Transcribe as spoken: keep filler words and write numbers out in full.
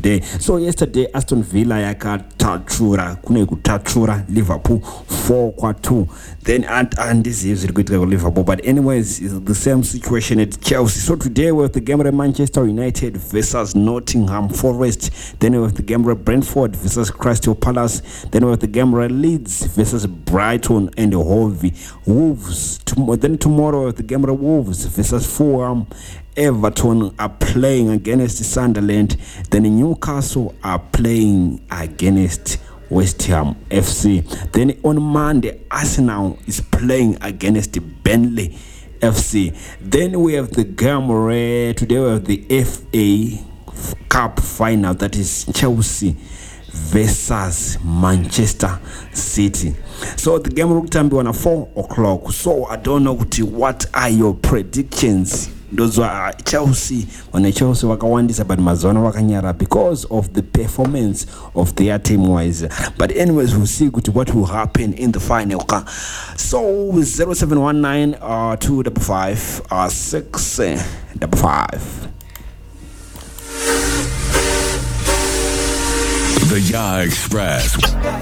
today. So yesterday Aston Villa yakatatsura kune kutatsura Liverpool four kwa two. Then and and this is good to Liverpool, but anyways it's the same situation at Chelsea. So today we have the game of Manchester United versus Nottingham Forest. Then we have the game of Brentford versus Crystal Palace. Then we have the game of Leeds versus Brighton and Hove Wolves. Tom- then tomorrow we have the game of Wolves versus Fulham. Everton are playing against Sunderland. Then Newcastle are playing against West Ham F C. Then on Monday, Arsenal is playing against Burnley F C. Then we have the game uh, today we have the F A Cup final, that is Chelsea versus Manchester City. So the game will time be on four o'clock. So I don't know what are your predictions. Those are Chelsea when Chelsea wakawandisa but mazona wakanyara because of the performance of their team wise. But anyways, we'll see what will happen in the final. So zero seven one nine uh two double five uh six double five. The Ya Express.